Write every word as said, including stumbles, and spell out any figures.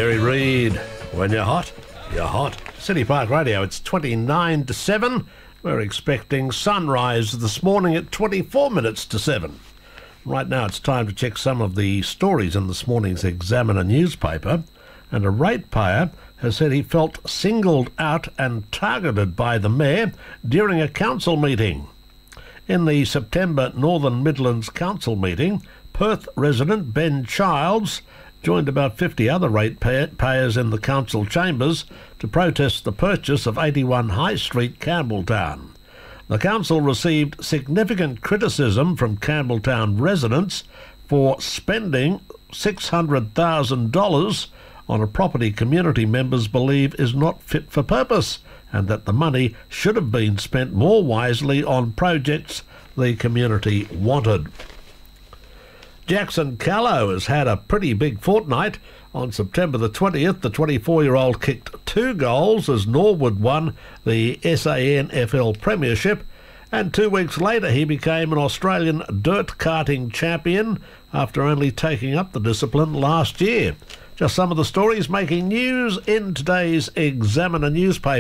Terry Reid. When you're hot, you're hot. City Park Radio, it's twenty-nine to seven. We're expecting sunrise this morning at twenty-four minutes to seven. Right now it's time to check some of the stories in this morning's Examiner newspaper. And a ratepayer has said he felt singled out and targeted by the Mayor during a council meeting. In the September Northern Midlands Council meeting, Perth resident Ben Childs joined about fifty other ratepayers in the council chambers to protest the purchase of eighty-one High Street, Campbelltown. The council received significant criticism from Campbelltown residents for spending six hundred thousand dollars on a property community members believe is not fit for purpose, and that the money should have been spent more wisely on projects the community wanted. Jackson Callow has had a pretty big fortnight. On September the twentieth, the twenty-four-year-old kicked two goals as Norwood won the S A N F L Premiership, and two weeks later he became an Australian dirt karting champion after only taking up the discipline last year. Just some of the stories making news in today's Examiner newspaper.